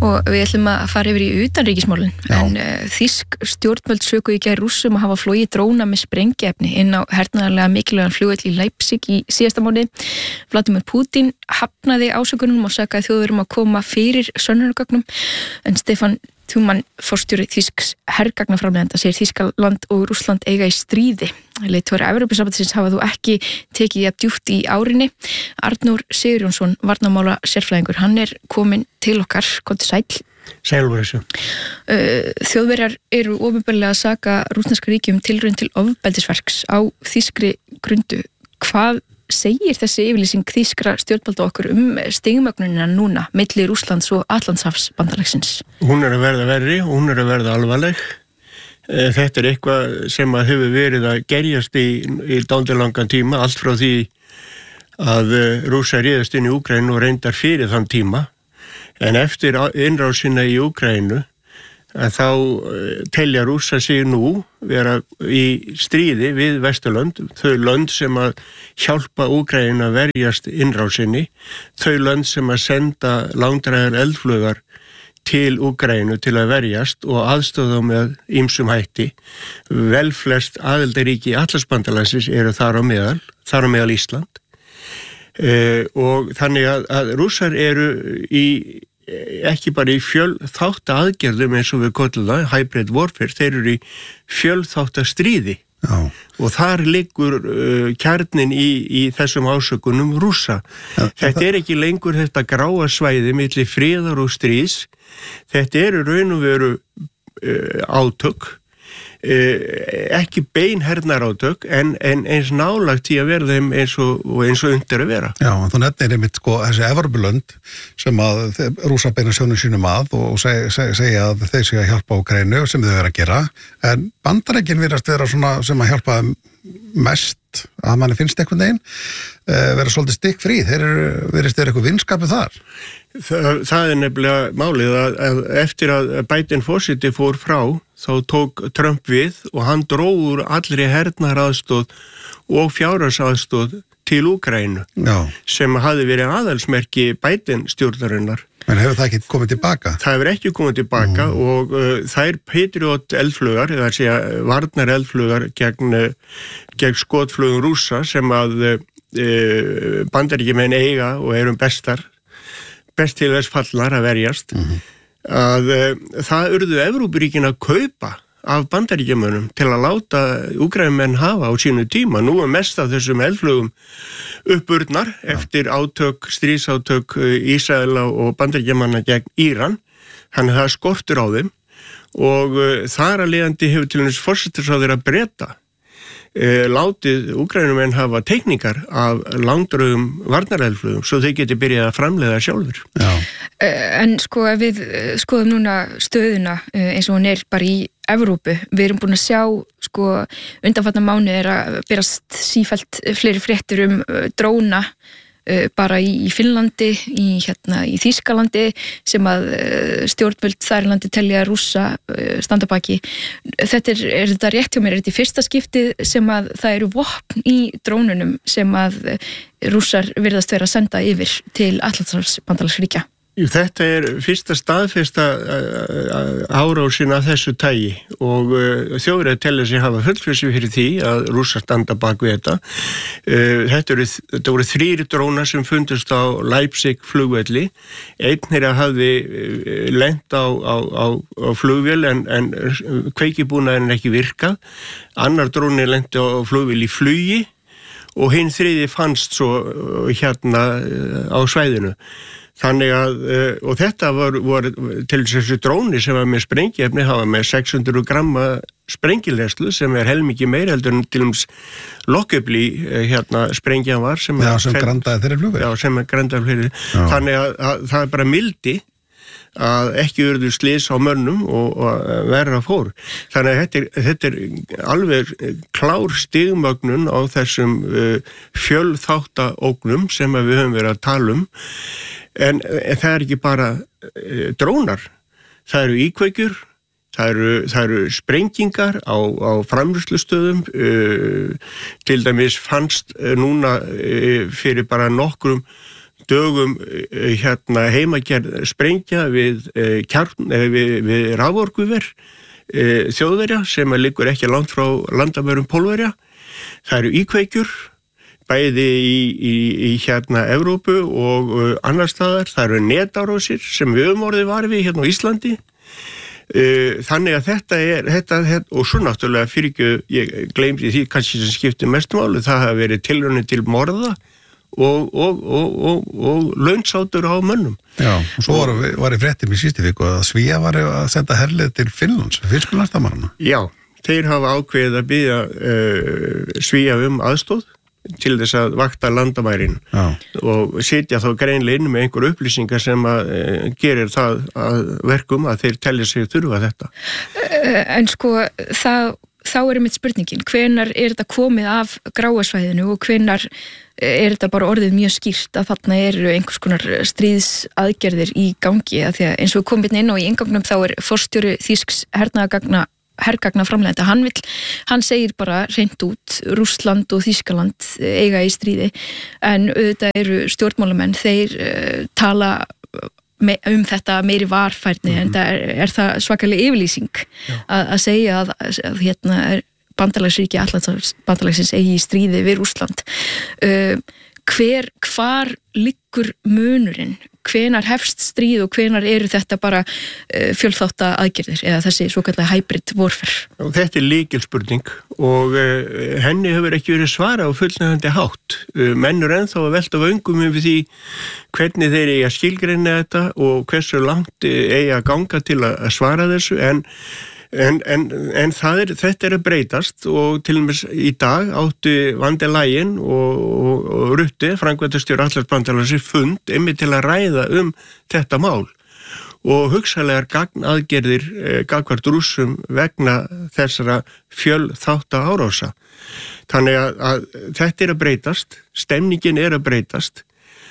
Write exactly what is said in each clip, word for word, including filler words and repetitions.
Og við ætlum að fara yfir í utanríkismálin, en uh, þýsk stjórnvöld söku í gær Rússum að hafa flogið dróna með sprengiefni inn á hernaðarlega mikilvægan flugvöll í Leipzig í síðasta mánuði. Vladimir Putin hafnaði ásökunum og sakaði Þjóðverjum að koma fyrir sönnunargögnum, en Stefan Thumann, forstjóri þýsks hergagnaframleiðanda, segir Þýskaland og Rússland eiga í stríði. Leiðtogar Evrópusambandsins hafa þú ekki tekið jafn djúpt í árinni. Arnór Sigurjónsson, varnarmála sérfræðingur, hann er kominn til okkar. Komdu sæll. Sælur þessu. Þjóðverjar eru opinberlega að saka rússneska ríki um tilraun til ofbeldisverks á þýskri grundu. Hvað segir þessi yfirlýsing þýskra stjórnvalda okkur um stigmögnunina núna milli Rússlands og Atlantshafsbandalagsins? Hún er að verða verri, hún er að verða alvarleg. Þetta er eitthvað sem að hefur verið að gerjast í, í dálítið tíma, allt frá því að Rússar réðust inn í Úkraínu og reyndar fyrir þann tíma. En eftir innrásina í Úkraínu að þá telja Rússar sig nú vera í stríði við Vesturlönd, þau lönd sem að hjálpa Úkraínu að verjast innrásinni, þau lönd sem að senda langdrægar eldflaugar til Úkraínu til að verjast og aðstoða með ýmsum hætti. Vel flest aðildarríki Atlantshafsbandalagsins eru þar á meðal, þar á meðal Ísland. Uh, og þannig að, að Rússar eru í ekki bara í fjölþátta aðgerðum eins og við köllum það, hybrid warfare, þeir eru í fjölþátta stríði. Já. Og þar liggur uh, kjarnin í, í þessum ásökunum Rússa. Já, þetta er ekki lengur þetta gráa svæði milli friðar og stríðs, þetta eru raun og veru uh, átök, Uh, ekki bein hernaðarátök en, en eins nálagt í að vera þeim eins og, og eins og undir að vera. Já, þú nefnir einmitt sko þessi Evrópulönd sem að Rússar beina sjónum sínum að og seg, seg, segja að þeir séu að hjálpa Úkraínu sem þau vera að gera, en Bandaríkin virðast vera svona sem að hjálpa mest, að manni finnst einhvern veginn uh, vera svolítið stikkfrí, þeir eru virðist vera eitthvað vinskapu þar. Það, það er nefnilega málið að, að eftir að Biden forseti fór frá þá tók Trump við og hann dró úr allri hernaðaraðstoð og fjárhagsaðstoð til Úkraínu. Já. Sem hafði verið aðalsmerki Biden stjórnarinnar. En hefur það ekki komið tilbaka? Það hefur ekki komið tilbaka mm. og uh, þær Patriot eldflugar, eða að segja varnar eldflugar gegn, gegn skotflugum Rússa sem að uh, Bandaríkjamenn eiga og erum bestar, best til þess fallnar að verjast. Mm-hmm. að uh, það urðu Evrópuríkin að kaupa af Bandaríkjamönnum til að láta Úkraínumenn hafa á sínu tíma. Nú er mest af þessum eldflugum uppurnar ja. Eftir átök, stríðsátök Ísraela og Bandaríkjamanna gegn Íran, þannig það skortur á þeim og uh, þar að leiðandi hefur til þess forsætisráðherra Breta uh, látið Úkraínumenn hafa teikningar af langdrögum varnareldflugum svo þau geti byrjað að framleiða sjálfur. Já. En sko ef við skoðum núna stöðuna eins og hún er bara í Evrópu, við erum búin að sjá sko undanfarna mánuði er að berast sífellt fleiri fréttir um dróna bara í Finnlandi, í, hérna, í Þýskalandi sem að stjórnvöld þar í landi telja Rússa standa baki. Þetta er, er þetta rétt hjá mér, er þetta í fyrsta skiptið sem að það eru vopn í drónunum sem að Rússar virðast vera að senda yfir til Atlantshafsbandalagsríkja? Þetta er fyrsta staðfesta árásin af þessu tagi og uh, Þjóðverjar telja sig hafa fullfrelsi fyrir því að Rússar standa bak við þetta. Uh, þetta, eru, þetta voru þrír drónar sem fundust á Leipzig flugvelli. Einn þeirra hafði lent á, á, á, á flugvél en, en kveikibúnaðurinn ekki virkað. Annar dróni lenti á flugvél í flugi og hinn þriði fannst svo hérna á svæðinu. Þannig að, og þetta var, var til þessu dróni sem var með sprengiefni, hafa með sex hundruð gramma sprengilegslu sem er helmingi meira heldur en til um Lockheedly hérna sprengjan var sem, Já, sem grandaði þeirri flugvél. Já, sem grandaði þeirri. Þannig að, að það er bara mildi að ekki urðu slys á mönnum og, og verra fór. Þannig að þetta er, þetta er alveg klár stigmögnun á þessum uh, fjölþáttaógnum sem við höfum verið að tala um. En, en það er ekki bara uh, drónar. Það eru íkveikjur, það eru, það eru sprengingar á, á framleiðslustöðum. Uh, til dæmis fannst uh, núna uh, fyrir bara nokkrum dögum hérna heimagerð sprengja við, kjarn, við, við raforkuver þjóðverja sem liggur ekki langt frá landamærum Pólverja. Það eru íkveikjur bæði í, í, í hérna Evrópu og uh, annar staðar. Það eru netárásir sem við höfum orðið var við hérna á Íslandi. Uh, þannig að þetta er, þetta, þetta, og svo náttúrulega fyrir ekki, ég gleymdi því kannski sem skipti mestu máli, það hafa verið tilraunir til morða og, og, og, og, og launsátur á mönnum. Já, og svo var, var í fréttum í síðustu viku að Svía var að senda herlið til Finnlands, finnsku landamærana. Já, þeir hafa ákveðið að biðja uh, Svía um aðstóð til þess að vakta landamærin. Já. Og sitja þá greinlega inn með einhver upplýsingar sem að e, gerir það að verkum að þeir telja sig þurfa þetta. En sko, það, þá er einmitt spurningin, hvenar er þetta komið af gráasvæðinu og hvenar er þetta bara orðið mjög skýrt að þarna eru einhvers konar stríðsaðgerðir í gangi, að því að eins og við komum inn á í ingangnum þá er forstjóri þýsks hernaðargagna hergagna framleiðenda, hann vill, hann segir bara hreint út, Rússland og Þýskaland eiga í stríði, en auðvitað eru stjórnmálamenn, þeir uh, tala me, um þetta meiri varfærni, mm-hmm. en það er, er það svakalega yfirlýsing að, að segja að, að hérna bandalagsríki Atlantshafsbandalagsins eigi í stríði við Rússland. Uh, hver, hvar liggur munurinn? Hvenar hefst stríð og hvenar eru þetta bara uh, fjölþátta aðgerðir eða þessi svokallega hybrid warfare? Og þetta er lykilspurning og uh, henni hefur ekki verið svara á fullnægjandi hátt. Uh, menn eru ennþá að velta vöngum yfir því hvernig þeir eigi að skilgreina þetta og hversu langt eigi að ganga til að svara þessu, en En, en, en það er, þetta er að breytast og til og með í dag áttu van der Leyen og, og, og Rutte, framkvæmdastjóri Atlantshafsbandalagsins, fund einmitt til að ræða um þetta mál og hugsanlegar gagnaðgerðir eh, gagnvart Rússum vegna þessara fjölþátta árása. Þannig að, að þetta er að breytast, stemningin er að breytast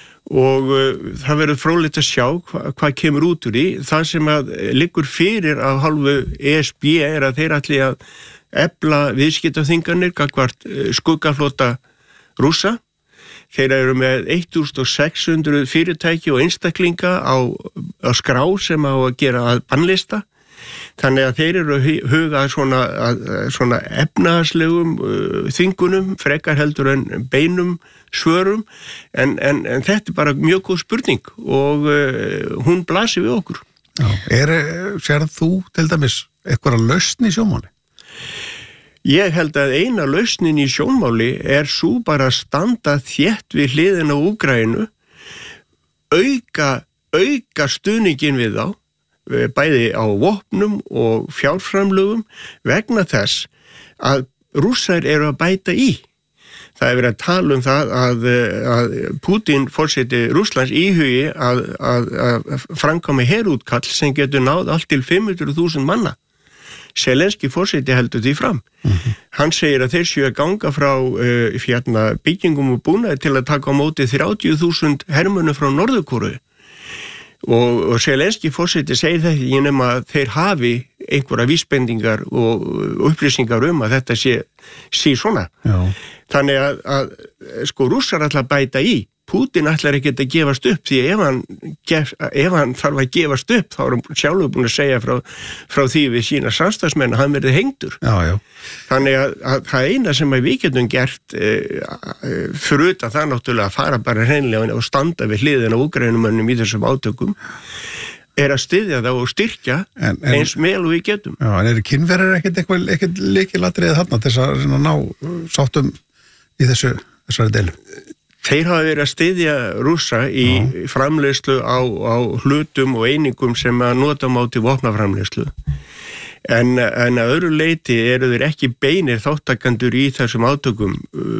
og uh, það verður fróðlegt að sjá hva, hvað kemur út úr því. Það sem að liggur fyrir af hálfu E S B er að þeir ætli að efla viðskiptaþvinganir gagnvart uh, skuggaflota Rússa. Þeir eru með þúsund sex hundruð fyrirtæki og einstaklinga á, á skrá sem á að gera að bannlista. Þannig að þeir eru að huga svona, að, svona efnahagslegum uh, þvingunum, frekar heldur en beinum svörum, en, en, en þetta er bara mjög góð spurning og uh, hún blasir við okkur. Já. Er, sérð þú til dæmis eitthvað lausn í sjónmáli? Ég held að eina lausnin í sjónmáli er svo bara að standa þétt við hliðina á Úkraínu, auka, auka stuðningin við þá, bæði á vopnum og fjárframlögum vegna þess að Rússar eru að bæta í. Það er verið að tala um það að, að Putin, forseti Rússlands, íhugi að, að, að framkvæma herútkall sem getur náð allt til fimm hundruð þúsund manna. Zelenski forseti heldur því fram. Mm-hmm. Hann segir að þeir séu að ganga frá uh, fjárna, byggingum og búnaði til að taka á móti þrjátíu þúsund hermönnum frá Norður-Kóreu. Og, og Zelenski forseti segir þetta ekki nema að þeir hafi einhverja vísbendingar og upplýsingar um að þetta sé, sé svona. Já. Þannig að, að sko Rússar ætla að bæta í. Putin ætlar ekki að gefast upp því ef hann, gef, ef hann þarf að gefast upp þá er hann sjálfur búin að segja frá, frá því við sína samstagsmenn að hann verði hengdur. Já, já. Þannig að, að það eina sem við getum gert e, e, fyrir utan það náttúrulega að fara bara hreinlega og standa við hliðina á Úkraínumönnum í þessum átökum er að styðja það og styrkja en, en, eins vel og við getum. Já, en eru kynverðir ekkert eitthvað, ekkert lykilatriði þarna til þess að, að ná sáttum í þessu, þessari deilu? Þeir hafa verið að styðja Rússa í Já. framleiðslu á, á hlutum og einingum sem að nota máti vopnaframleiðslu. En, en að öðru leiti eru þeir ekki beinir þáttakandur í þessum átökum,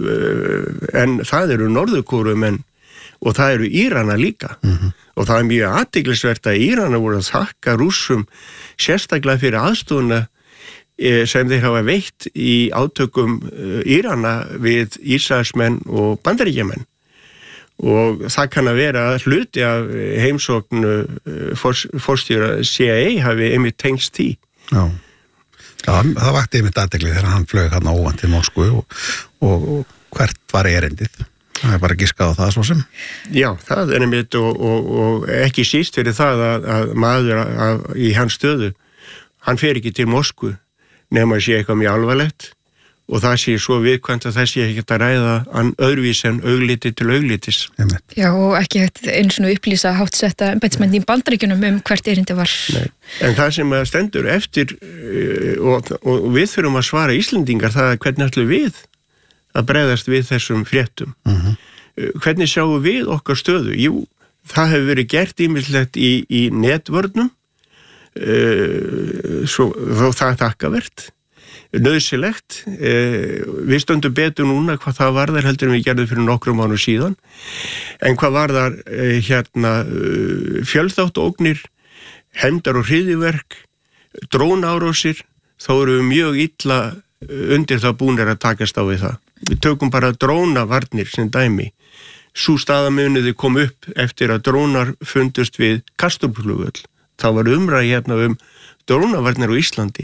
en það eru Norður-Kórumenn og það eru Írana líka. Mm-hmm. Og það er mjög athyglisvert að Írana voru að þakka Rússum sérstaklega fyrir aðstofuna sem þeir hafa veitt í átökum Írana við Ísraelsmenn og Bandaríkjamenn. Og það kann að vera að hluti af heimsókn forstjóra C I A hafi einmitt tengst því. Já, það, það vakti einmitt athygli þegar hann flög hann á óvant til Moskvu og, og, og hvert var erindið? Það er bara giskað á það svo sem. Já, það er einmitt og, og, og ekki síst fyrir það að, að maður að, í hans stöðu, hann fer ekki til Moskvu nema að sé eitthvað mjög alvarlegt og það sé svo viðkvæmt að það sé ekki að ræða hann öðruvís en augliti til auglitis. Já, og ekki hægt eins og upplýsa háttsetta embættismenn í Bandaríkjunum um hvert erindi var. Nei, en það sem stendur eftir og, og við þurfum að svara Íslendingar það er hvernig ætlum við að bregðast við þessum fréttum. Uh-huh. Hvernig sjáum við okkar stöðu? Jú, það hefur verið gert ýmislegt í, í netvörnum, uh, svo það er þakkavert, nauðsynlegt. Uh, við stöndum betur núna hvað það varðar heldur en við gerðum fyrir nokkrum mánuðum síðan, en hvað varðar uh, hérna uh, fjölþáttaógnir, hefndar og hryðjuverk, drónárásir, þá eru við mjög illa undir það búnir að takast á við það. Við tökum bara drónavarnir sem dæmi. Sú staðamuniði kom upp eftir að drónar fundust við Kastrup-flugvöll. Það var umræði hérna um drónavarnir á Íslandi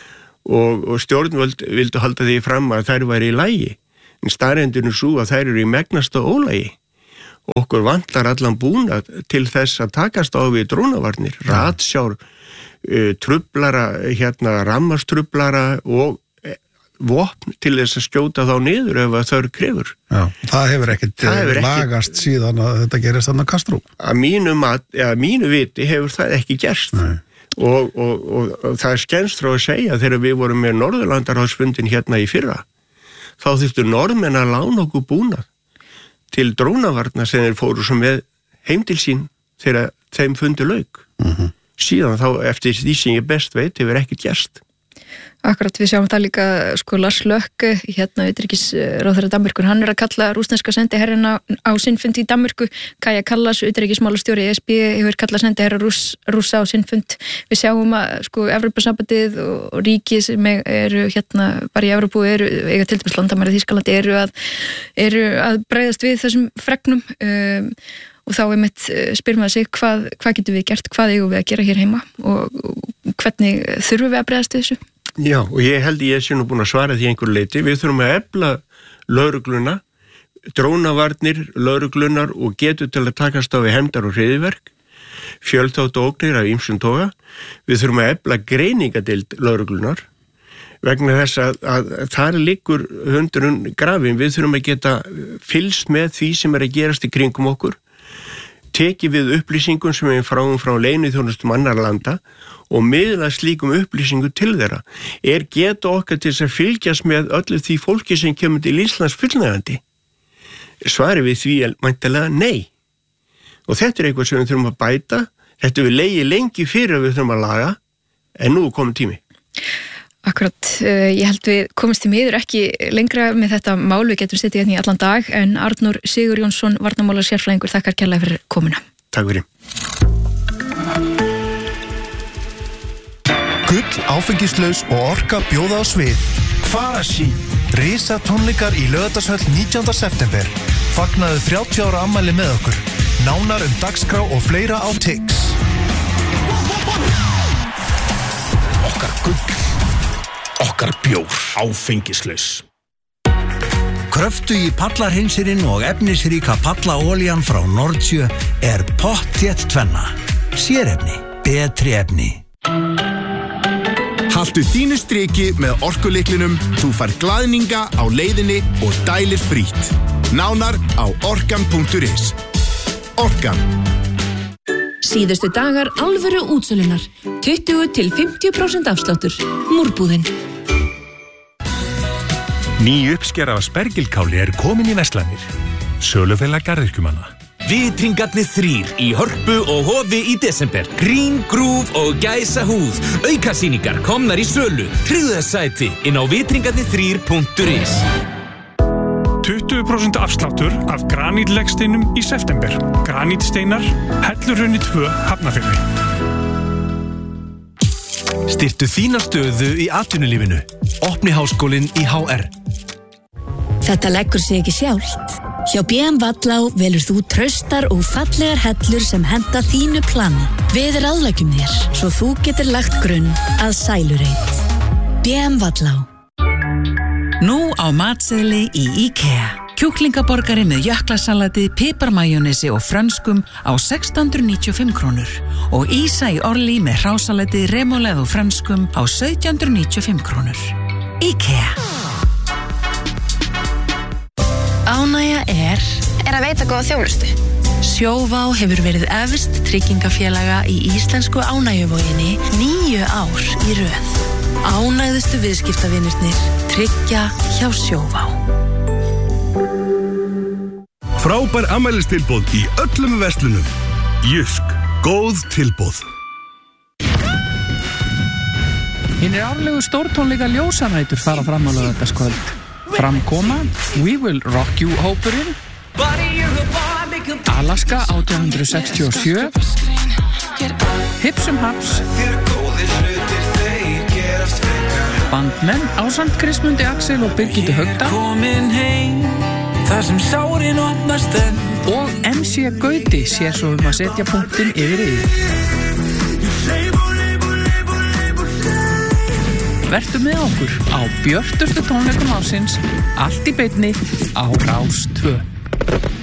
og, og stjórnvöld vildu halda því fram að þær væri í lagi. En staðreyndin er svo að þær eru í megnasta ólagi. Okkur vantar allan búnað til þess að takast á við drónavarnir, ratsjár, uh, trublara, hérna rammastrublara og vopn til þess að skjóta þá niður ef það þau krefur. Já, það hefur ekkert hefur lagast ekki, síðan að þetta gerist þannig að Kastrup. Að mínu, mat, að mínu viti hefur það ekki gerst. Og, og, og, og það er skemmst frá að segja þegar við vorum með Norðurlandaráðsfundin hérna í fyrra, þá þurftu Norðmenn að lána okkur búnað til drónavarna sem þeir fóru sem með heim til sín þegar þeim fundi lauk. Uh-huh. Síðan þá eftir því sem ég best veit hefur ekkert gerst. Akkurat, við sjáum það líka, sko, Lars Løkke, hérna utanríkisráðherra Danmerkur, hann er að kalla rússneska sendiherrana á sinn fund í Danmörku. Kaja Kallas, utanríkismálastjóri E S B, hefur kallað sendiherra Rúss, Rússa á sinn fund. Við sjáum að, sko, Evrópusambandið og ríki sem eru hérna bara í Evrópu, eru, eiga til dæmis landamæri Þýskalandi, eru að, eru að bregðast við þessum fregnum um, og þá er mitt spyr maður sig hvað, hvað getum við gert, hvað eigum við að gera hér heima og, og hvernig þurfum við að bregðast við þessu? Já, og ég held ég sé nú búin að svara því einhver leiti. Við þurfum að efla lögregluna, drónavarnir, lögreglunar og getur til að takast á við hefndar og hryðjuverk, fjölþáttaógnir af ýmsum toga. Við þurfum að efla greiningadeild lögreglunar vegna þess að, að þar liggur hundurinn grafin. Við þurfum að geta fylgst með því sem er að gerast í kringum okkur, tekið við upplýsingum sem við fráum frá leyniþjónustum annar landa og miðla slíkum upplýsingu til þeirra. Er geta okkar til þess að fylgjast með öllu því fólki sem kemur til Íslands fullnægjandi? Svari við því mæntalega nei. Og þetta er eitthvað sem við þurfum að bæta. Þetta við legið lengi fyrir að við þurfum að laga, en nú er komið tími. Akkurat, ég held við komumst í miður ekki lengra með þetta mál, við getum setið hérna í allan dag, en Arnór Sigur Jónsson, varnarmála sérfræðingur, þakkar kærlega fyrir komuna. Takk fyrir. Gull, áfengislaus og orka bjóða á svið. Farasi. Risa tónleikar í Laugardalshöll nítjánda september. Fagnaðu þrjátíu ára afmæli með okkur. Nánar um dagskrá og fleira á Tix. Okkar gull. Okkar bjór. Áfengislaus. Kröftu í pallarhreinsirinn og efnisríka pallaolían frá Nordsjö er pottþétt tvenna. Sérefni, betri efni. Haltu þínu striki með orkulyklinum, þú fær glaðninga á leiðinni og dælir frítt. Nánar á orkan punktur is. Orkan. Síðustu dagar alvöru útsölunar. tuttugu til fimmtíu prósent afsláttur. Múrbúðin. Ný uppskera af spergilkáli er komin í verslanir. Sölufélag garðyrkjumanna. Vitringarnir þrír í Hörpu og Hofi í desember. Grín, grúf og gæsa húð. Aukasýningar komnar í sölu. Tryggðu þess sæti inn á vitringarnir þrír punktur is. tuttugu prósent afsláttur af granítlegsteinum í september. Granítsteinar, Hellurhrauni tvö, Hafnarfirði. Styrktu þína stöðu í atvinnulífinu. Opni háskólinn í H R. Þetta leggur sig ekki sjálft. Hjá B M Vallá velur þú traustar og fallegar hellur sem henta þínu plani. Við ráðleggjum þér, svo þú getur lagt grunn að sælureit. B M Vallá. Nú á matseðli í IKEA. Kjúklingaborgari með jöklasalati, piparmajónesi og frönskum á sextán hundruð níutíu og fimm krónur og ísa í orli með hrásalati, remoulade og frönskum á sautján hundruð níutíu og fimm krónur. IKEA. Ánægja er er að veita góða þjónustu. Sjóvá hefur verið efst tryggingafélaga í íslensku ánægjuvoginni níu ár í röð. Ánægðustu viðskiptavinirnir tryggja hjá Sjóvá. Frábær afmælistilboð í öllum verslunum. Jysk, góð tilboð. Hinir árlegu stórtónleika ljósanætur fara fram á laugardagskvöld. Framkoma We Will Rock You hópurinn, Alaska átján hundruð sextíu og sjö, Hipsum Haps, Bandmenn ásamt Krismundi Axel og Birgittu Högda og M C Gauti sér svo um að setja punktinn yfir yfir. Vertu með okkur á björtustu tónleikum ársins, allt í beinni á Rás tvö.